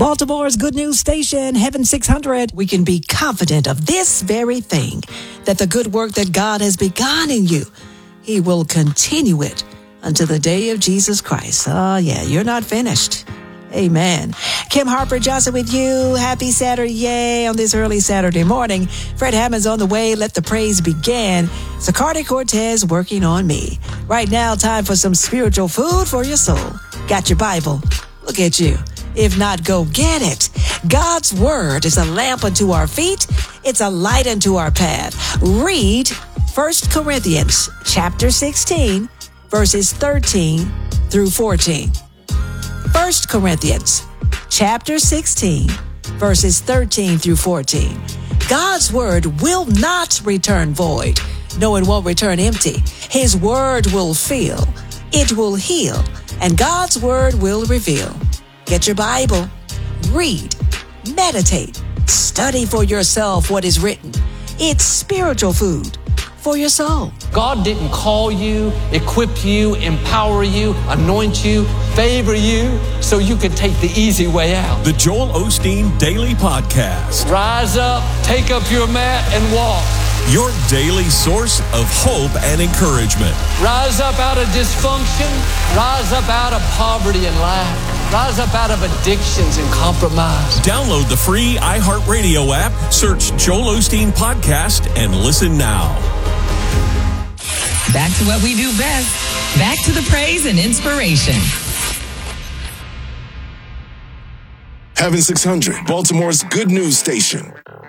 Baltimore's good news station, Heaven 600. We can be confident of this very thing, that the good work that God has begun in you, He will continue it until the day of Jesus Christ. Oh, yeah, you're not finished. Amen. Kim Harper Johnson with you. Happy Saturday, yay, on this early Saturday morning. Fred Hammond's on the way. Let the praise begin. Zacardi Cortez working on me. Right now, time for some spiritual food for your soul. Got your Bible? Look at you. If not, go get it. God's word is a lamp unto our feet. It's a light unto our path. Read 1 Corinthians chapter 16, verses 13 through 14. 1 Corinthians chapter 16, verses 13 through 14. God's word will not return void. No, it won't return empty. His word will fill. It will heal. And God's word will reveal. Get your Bible. Read. Meditate. Study for yourself what is written. It's spiritual food for your soul. God didn't call you, equip you, empower you, anoint you, favor you so you could take the easy way out. The Joel Osteen Daily Podcast. Rise up, take up your mat and walk. Your daily source of hope and encouragement. Rise up out of dysfunction. Rise up out of poverty and lack. Rise up out of addictions and compromise. Download the free iHeartRadio app, search Joel Osteen Podcast, and listen now. Back to what we do best. Back to the praise and inspiration. Heaven 600, Baltimore's good news station.